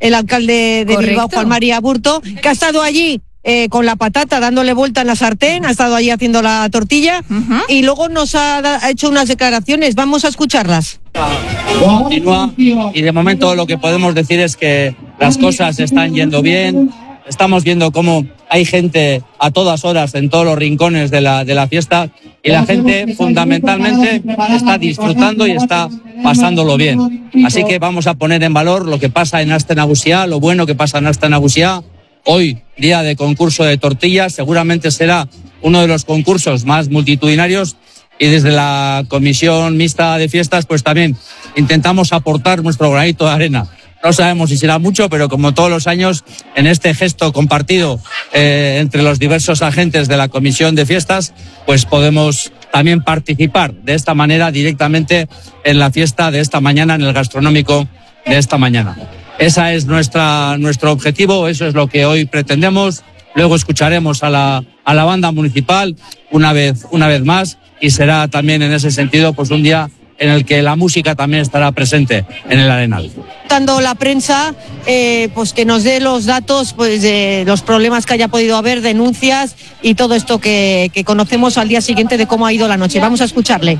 el alcalde de Bilbao, Juan María Aburto, que ha estado allí con la patata dándole vuelta en la sartén, ha estado allí haciendo la tortilla y luego nos ha hecho unas declaraciones. Vamos a escucharlas. Continúa y de momento lo que podemos decir es que las cosas están yendo bien. Estamos viendo cómo hay gente a todas horas en todos los rincones de la fiesta y la gente fundamentalmente está disfrutando y está pasándolo bien. Así que vamos a poner en valor lo que pasa en Aste Nagusia, lo bueno que pasa en Aste Nagusia. Hoy, día de concurso de tortillas, seguramente será uno de los concursos más multitudinarios y desde la Comisión Mixta de Fiestas pues también intentamos aportar nuestro granito de arena. No sabemos si será mucho, pero como todos los años, en este gesto compartido entre los diversos agentes de la Comisión de Fiestas, pues podemos también participar de esta manera directamente en la fiesta de esta mañana, en el gastronómico de esta mañana. Ese es nuestro objetivo, eso es lo que hoy pretendemos. Luego escucharemos a la banda municipal una vez más y será también en ese sentido pues un día en el que la música también estará presente en el Arenal. Tanto la prensa, pues que nos dé los datos pues de los problemas que haya podido haber, denuncias y todo esto que conocemos al día siguiente de cómo ha ido la noche. Vamos a escucharle.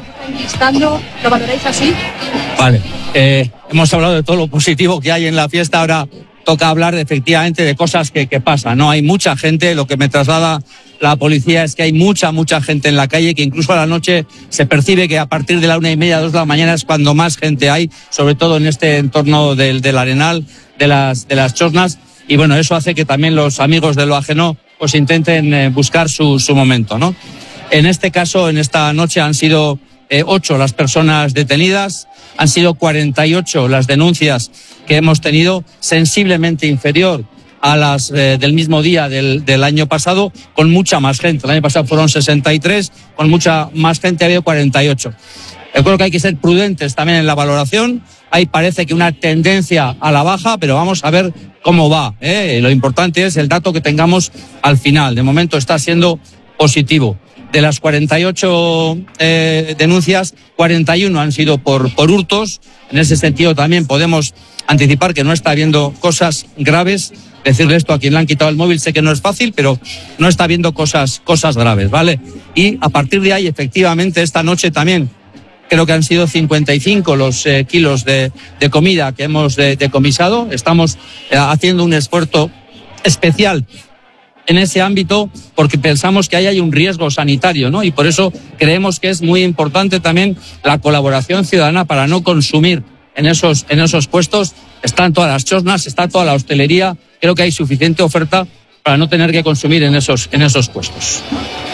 ¿Lo valoráis así? Vale, hemos hablado de todo lo positivo que hay en la fiesta, ahora toca hablar efectivamente de cosas que pasan, ¿no? Hay mucha gente, lo que me traslada la policía es que hay mucha gente en la calle, que incluso a la noche se percibe que a partir de la 1:30, 2 de la mañana es cuando más gente hay, sobre todo en este entorno del Arenal, de las chosnas, y bueno, eso hace que también los amigos de lo ajeno pues intenten buscar su momento, ¿no? En este caso, en esta noche han sido 8 las personas detenidas, han sido 48 las denuncias que hemos tenido, sensiblemente inferior a las del mismo día del año pasado, con mucha más gente. El año pasado fueron 63, con mucha más gente ha habido 48. Yo creo que hay que ser prudentes también en la valoración. Ahí parece que una tendencia a la baja, pero vamos a ver cómo va. Lo importante es el dato que tengamos al final. De momento está siendo positivo. De las 48 denuncias, 41 han sido por hurtos. En ese sentido también podemos anticipar que no está habiendo cosas graves. Decirle esto a quien le han quitado el móvil, sé que no es fácil, pero no está habiendo cosas graves, ¿vale? Y a partir de ahí, efectivamente, esta noche también creo que han sido 55 los kilos de comida que hemos decomisado. Estamos haciendo un esfuerzo especial en ese ámbito porque pensamos que ahí hay un riesgo sanitario, ¿no? Y por eso creemos que es muy importante también la colaboración ciudadana para no consumir en esos puestos. Están todas las chosnas, está toda la hostelería. Creo que hay suficiente oferta para no tener que consumir en esos puestos.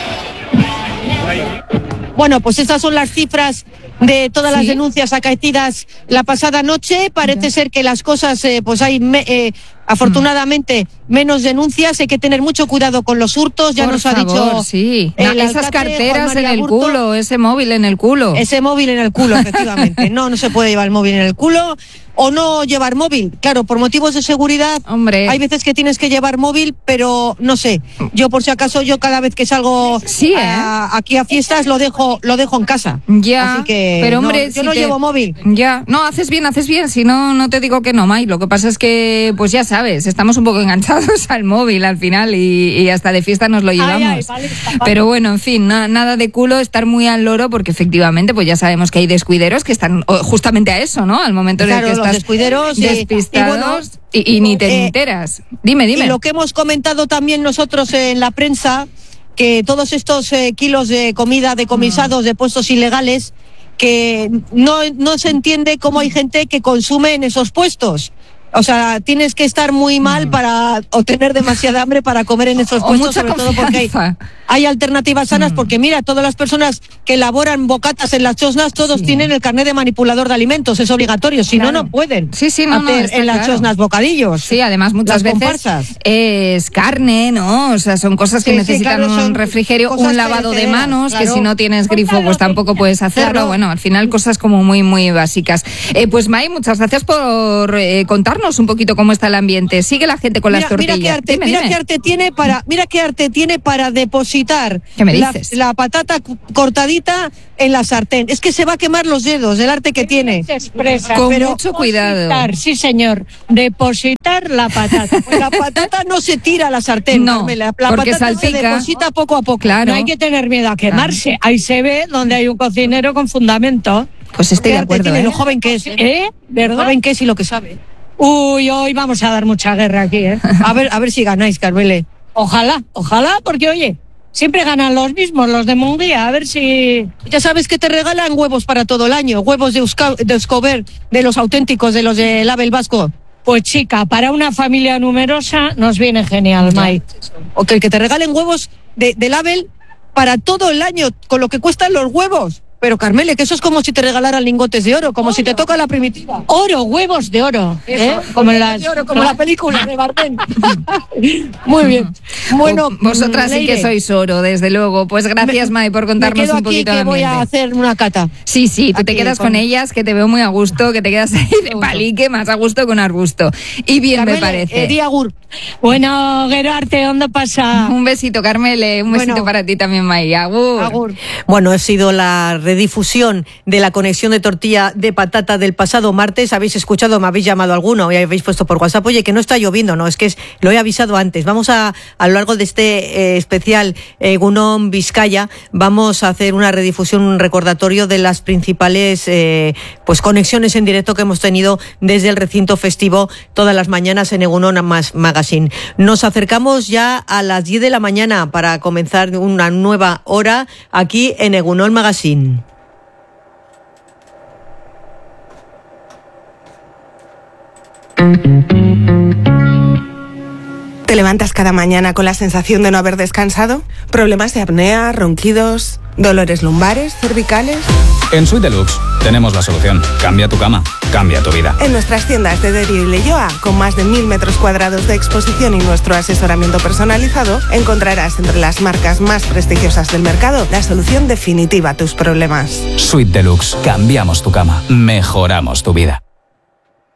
Bueno, pues estas son las cifras de todas las denuncias acaecidas la pasada noche. Parece ser que las cosas, pues hay afortunadamente menos denuncias. Hay que tener mucho cuidado con los hurtos. Ya nos ha dicho esas carteras en el culo, ese móvil en el culo. Ese móvil en el culo, efectivamente. No se puede llevar el móvil en el culo. O no llevar móvil, claro, por motivos de seguridad. Hombre. Hay veces que tienes que llevar móvil, pero no sé. Yo por si acaso, cada vez que salgo aquí a fiestas lo dejo en casa. Ya. Así que pero hombre, yo no llevo móvil. Ya. No, haces bien. Si no te digo que no, May. Lo que pasa es que, pues ya sabes, estamos un poco enganchados al móvil al final y hasta de fiesta nos lo llevamos. Vale. Pero bueno, en fin, nada de culo, estar muy al loro porque efectivamente, pues ya sabemos que hay descuideros que están justamente a eso, ¿no? Al momento en el que estás descuideros despistados y ni te enteras. Dime. Y lo que hemos comentado también nosotros en la prensa, que todos estos kilos de comida decomisados de puestos ilegales, que no se entiende cómo hay gente que consume en esos puestos. O sea, tienes que estar muy mal o tener demasiada hambre para comer en esos puestos, sobre todo porque hay alternativas sanas, porque mira, todas las personas que elaboran bocatas en las chosnas, todos tienen el carnet de manipulador de alimentos, es obligatorio, si no pueden hacer en las chosnas bocadillos. Sí, además muchas veces comparsas. Es carne, ¿no? O sea, son cosas que necesitan un refrigerio, un lavado de manos, que si no tienes grifo pues tampoco puedes hacerlo. Bueno, al final cosas como muy, muy básicas. Pues May, muchas gracias por contarnos contarnos un poquito cómo está el ambiente. Sigue la gente con las tortillas. Mira qué arte tiene para depositar ¿Qué me dices? la patata cortadita en la sartén. Es que se va a quemar los dedos, el arte que tiene. Se expresa, Con pero mucho cuidado. depositar, sí, señor. Depositar la patata. Pues la patata no se tira a la sartén, No, Carmela. La porque patata salpica. se deposita poco a poco. Claro. No hay que tener miedo a quemarse. Ahí se ve donde hay un cocinero con fundamento. Pues estoy Qué de arte acuerdo, tiene, ¿eh? lo joven que es. Lo ¿Verdad? joven que es y lo que sabe. Uy, hoy vamos a dar mucha guerra aquí, ¿eh? A ver si ganáis, Carmele. Ojalá, porque oye, siempre ganan los mismos, los de Munguía. A ver si... Ya sabes que te regalan huevos para todo el año. Huevos de Euskober, de los auténticos, de los de Label Vasco. Pues chica, para una familia numerosa nos viene genial, Mai. O que te regalen huevos de Label para todo el año, con lo que cuestan los huevos. Pero Carmele, que eso es como si te regalaran lingotes de oro, como si te toca la primitiva. Oro, huevos de oro. Como en las... como la película de Bardem. Muy bien. Bueno, Vosotras sí que Leire, sois oro, desde luego. Pues gracias, Mai, por contarnos me quedo un poquito aquí de que voy ambiente. a hacer una cata. Sí, tú te Aquí, quedas con ellas, que te veo muy a gusto, que te quedas ahí de palique, más a gusto que un arbusto. Y bien, Carmele, me parece. di agur. Bueno, Gerarte, ¿dónde pasa? Un besito, Carmele, un besito Bueno. para ti también, Mai. Agur. Agur. Bueno, ha sido la redifusión de la conexión de tortilla de patata del pasado martes. Habéis escuchado, me habéis llamado alguno y habéis puesto por WhatsApp, oye, que no está lloviendo. No, es que lo he avisado antes. Vamos a lo largo de este especial Egunon Vizcaya, vamos a hacer una redifusión, un recordatorio de las principales pues conexiones en directo que hemos tenido desde el recinto festivo todas las mañanas en Egunon Magazine. Nos acercamos ya a las 10 de la mañana para comenzar una nueva hora aquí en Egunon Magazine. ¿Te levantas cada mañana con la sensación de no haber descansado? ¿Problemas de apnea, ronquidos, dolores lumbares, cervicales? En Suite Deluxe tenemos la solución. Cambia tu cama, cambia tu vida. En nuestras tiendas de Derio y Leioa, con más de 1000 metros cuadrados de exposición y nuestro asesoramiento personalizado, encontrarás entre las marcas más prestigiosas del mercado la solución definitiva a tus problemas. Suite Deluxe. Cambiamos tu cama, mejoramos tu vida.